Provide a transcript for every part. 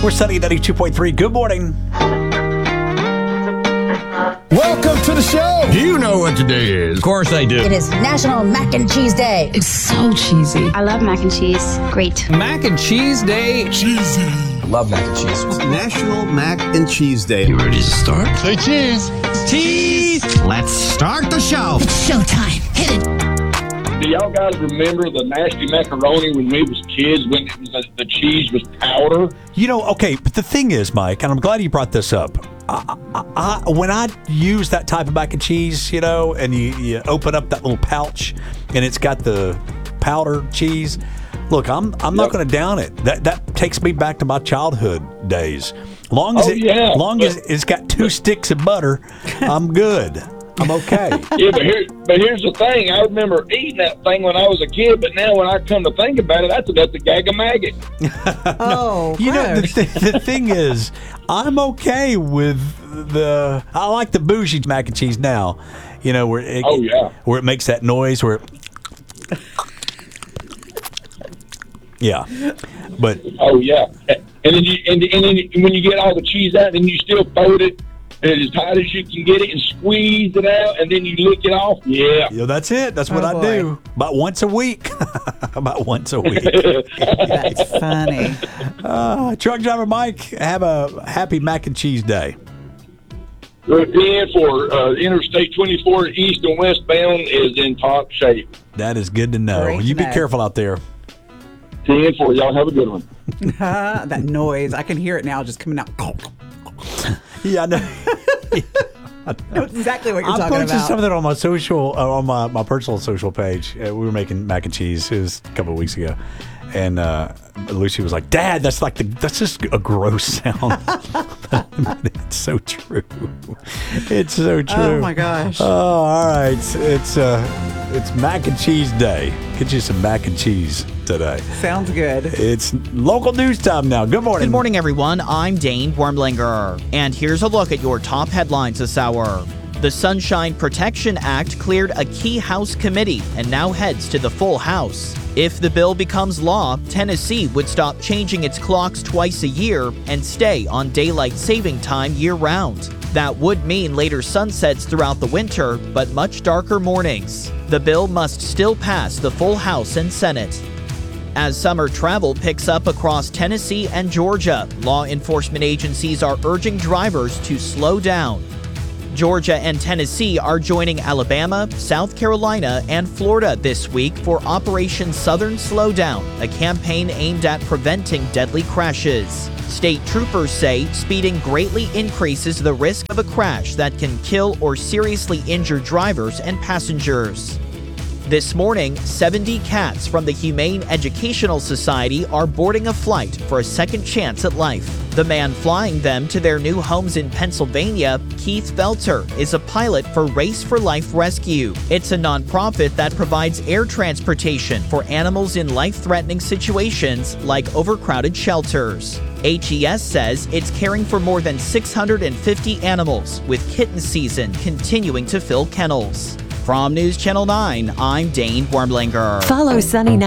We're Sunny 92.3. Good morning. Welcome to the show. Do you know what today is? Of course I do. It is National Mac and Cheese Day. It's so cheesy. I love mac and cheese. Great. Mac and Cheese Day. Cheesy. I love mac and cheese. National Mac and Cheese Day. You ready to start? Say cheese. Cheese. Let's start the show. It's showtime. Hit it. Do y'all guys remember the nasty macaroni when we was kids, when it was the cheese was powder? You know, okay, but the thing is, Mike, and I'm glad you brought this up. When I use that type of mac and cheese, you know, and you open up that little pouch and it's got the powdered cheese, look, I'm not going to down it. That takes me back to my childhood days. Long as as it's got 2 sticks of butter, I'm good. I'm okay. Yeah, but here's the thing. I remember eating that thing when I was a kid, but now when I come to think about it, that's a gag of maggot. You know, the thing is, I'm okay with I like the bougie mac and cheese now. You know, where it makes that noise where but and then when you get all the cheese out, then you still fold it as tight as you can get it and squeeze it out, and then you lick it off. Yeah, that's it. That's what I do about once a week. About once a week. That's funny. Truck driver Mike, have a happy mac and cheese day. And for Interstate 24 east and westbound is in top shape. That is good to know. Great You to be know. careful out there. 10-4. Y'all have a good one. That noise. I can hear it now just coming out. Yeah, I know. I know exactly what you're I talking posted about. something on my social, on my personal social page. We were making mac and cheese. It was a couple of weeks ago, and Lucy was like, "Dad, that's just a gross sound." It's so true. It's so true. Oh my gosh. Oh, all right. It's mac and cheese day. Get you some mac and cheese today. Sounds good. It's local news time now. Good morning. Good morning, everyone. I'm Dane Wormlinger, and here's a look at your top headlines this hour. The Sunshine Protection Act cleared a key House committee and now heads to the full House. If the bill becomes law, Tennessee would stop changing its clocks twice a year and stay on daylight saving time year-round. That would mean later sunsets throughout the winter, but much darker mornings. The bill must still pass the full House and Senate. As summer travel picks up across Tennessee and Georgia, law enforcement agencies are urging drivers to slow down. Georgia and Tennessee are joining Alabama, South Carolina, and Florida this week for Operation Southern Slowdown, a campaign aimed at preventing deadly crashes. State troopers say speeding greatly increases the risk of a crash that can kill or seriously injure drivers and passengers. This morning, 70 cats from the Humane Educational Society are boarding a flight for a second chance at life. The man flying them to their new homes in Pennsylvania, Keith Felter, is a pilot for Race for Life Rescue. It's a nonprofit that provides air transportation for animals in life-threatening situations like overcrowded shelters. HES says it's caring for more than 650 animals, with kitten season continuing to fill kennels. From News Channel 9, I'm Dane Wormlinger. Follow Sunny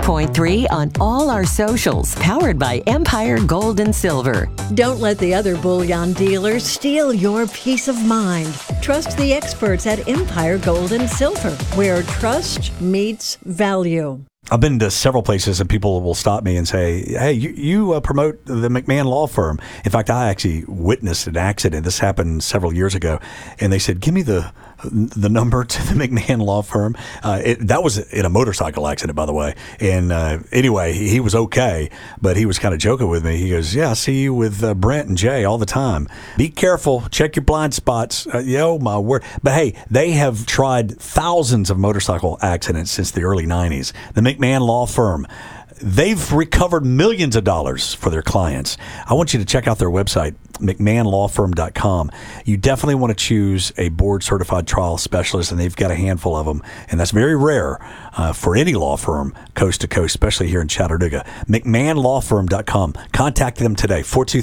92.3 on all our socials, powered by Empire Gold and Silver. Don't let the other bullion dealers steal your peace of mind. Trust the experts at Empire Gold and Silver, where trust meets value. I've been to several places and people will stop me and say, hey, you promote the McMahon Law Firm. In fact, I actually witnessed an accident. This happened several years ago. And they said, give me the number to the McMahon Law Firm. That was in a motorcycle accident, by the way. And anyway, he was okay, but he was kind of joking with me. He goes, yeah, I see you with Brent and Jay all the time. Be careful. Check your blind spots. Oh, my word. But hey, they have tried thousands of motorcycle accidents since the early 90s. The McMahon Law Firm. They've recovered millions of dollars for their clients. I want you to check out their website, McMahonLawFirm.com. You definitely want to choose a board-certified trial specialist, and they've got a handful of them, and that's very rare for any law firm, coast to coast, especially here in Chattanooga. McMahonLawFirm.com. Contact them today,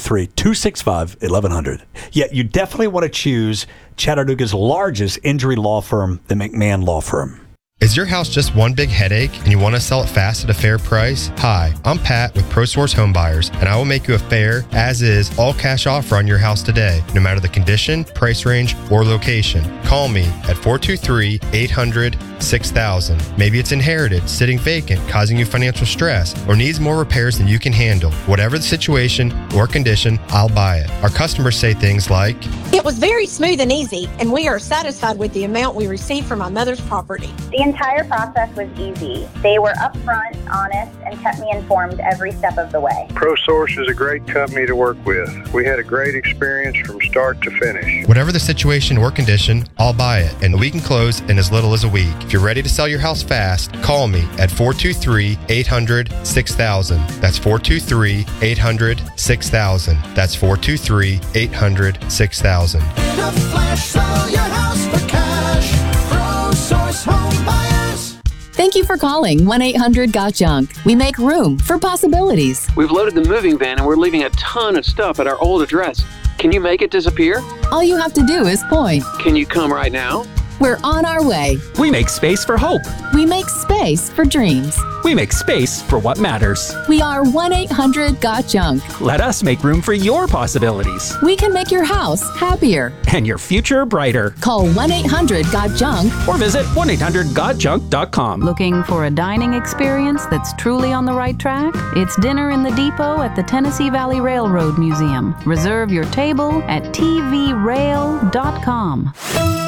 423-265-1100. Yeah, you definitely want to choose Chattanooga's largest injury law firm, the McMahon Law Firm. Is your house just one big headache and you want to sell it fast at a fair price? Hi, I'm Pat with ProSource Home Buyers, and I will make you a fair, as-is, all-cash offer on your house today, no matter the condition, price range, or location. Call me at 423-800-6000. Maybe it's inherited, sitting vacant, causing you financial stress, or needs more repairs than you can handle. Whatever the situation or condition, I'll buy it. Our customers say things like, "It was very smooth and easy, and we are satisfied with the amount we received from my mother's property." The entire process was easy. They were upfront, honest, and kept me informed every step of the way. ProSource is a great company to work with. We had a great experience from start to finish. whatever the situation or condition, I'll buy it, and we can close in as little as a week. If you're ready to sell your house fast, call me at 423-800-6000. That's 423-800-6000. That's 423-800-6000. In a flash, sell your house for cash. ProSource Home Buyers. Thank you for calling 1-800-GOT-JUNK. We make room for possibilities. We've loaded the moving van and we're leaving a ton of stuff at our old address. Can you make it disappear? All you have to do is point. Can you come right now? We're on our way. We make space for hope. We make space for dreams. We make space for what matters. We are 1-800-GOT-JUNK. Let us make room for your possibilities. We can make your house happier. And your future brighter. Call 1-800-GOT-JUNK. Or visit 1-800-GOT-JUNK.com. Looking for a dining experience that's truly on the right track? It's Dinner in the Depot at the Tennessee Valley Railroad Museum. Reserve your table at tvrail.com.